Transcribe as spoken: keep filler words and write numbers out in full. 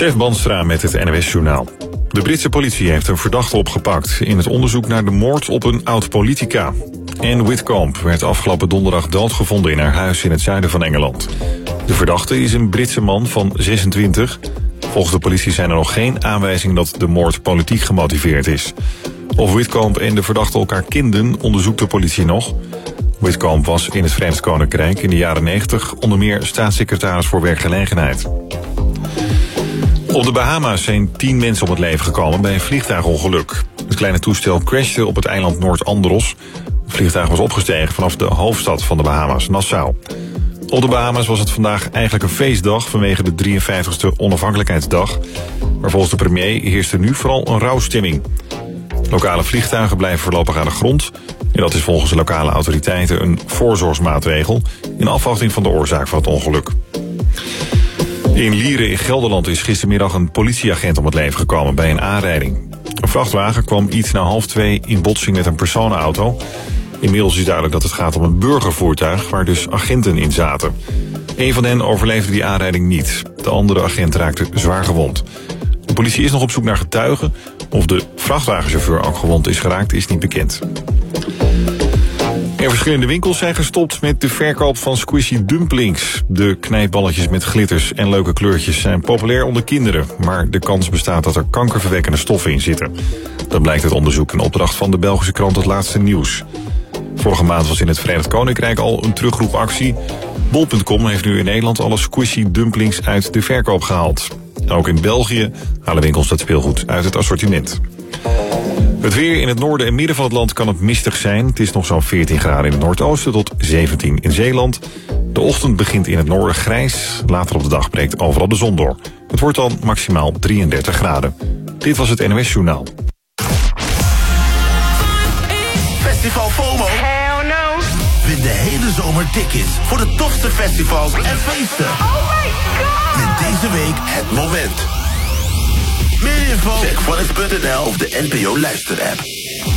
Stef Banstra met het N O S-journaal. De Britse politie heeft een verdachte opgepakt in het onderzoek naar de moord op een oud-politica. Anne Whitcomb werd afgelopen donderdag doodgevonden in haar huis in het zuiden van Engeland. De verdachte is een Britse man van zesentwintig. Volgens de politie zijn er nog geen aanwijzingen dat de moord politiek gemotiveerd is. Of Whitcomb en de verdachte elkaar kenden, onderzoekt de politie nog. Whitcomb was in het Verenigd Koninkrijk in de jaren negentig onder meer staatssecretaris voor werkgelegenheid. Op de Bahama's zijn tien mensen om het leven gekomen bij een vliegtuigongeluk. Het kleine toestel crashte op het eiland Noord-Andros. Het vliegtuig was opgestegen vanaf de hoofdstad van de Bahama's, Nassau. Op de Bahama's was het vandaag eigenlijk een feestdag vanwege de drieënvijftigste onafhankelijkheidsdag. Maar volgens de premier heerst er nu vooral een rouwstemming. Lokale vliegtuigen blijven voorlopig aan de grond. En dat is volgens de lokale autoriteiten een voorzorgsmaatregel in afwachting van de oorzaak van het ongeluk. In Lieren in Gelderland is gistermiddag een politieagent om het leven gekomen bij een aanrijding. Een vrachtwagen kwam iets na half twee in botsing met een personenauto. Inmiddels is duidelijk dat het gaat om een burgervoertuig waar dus agenten in zaten. Een van hen overleefde die aanrijding niet. De andere agent raakte zwaar gewond. De politie is nog op zoek naar getuigen. Of de vrachtwagenchauffeur ook gewond is geraakt is niet bekend. Er verschillende winkels zijn gestopt met de verkoop van squishy dumplings. De knijpballetjes met glitters en leuke kleurtjes zijn populair onder kinderen. Maar de kans bestaat dat er kankerverwekkende stoffen in zitten. Dat blijkt uit onderzoek in opdracht van de Belgische krant Het Laatste Nieuws. Vorige maand was in het Verenigd Koninkrijk al een terugroepactie. Bol punt com heeft nu in Nederland alle squishy dumplings uit de verkoop gehaald. En ook in België halen winkels dat speelgoed uit het assortiment. Het weer in het noorden en midden van het land kan het mistig zijn. Het is nog zo'n veertien graden in het noordoosten tot zeventien in Zeeland. De ochtend begint in het noorden grijs. Later op de dag breekt overal de zon door. Het wordt dan maximaal drieëndertig graden. Dit was het N O S-journaal. Festival FOMO? Hell no. Win de hele zomer tickets voor de tofste festivals en feesten. Oh my god. Met deze week het moment. Meer info? Check funix punt n l of de N P O luisterapp.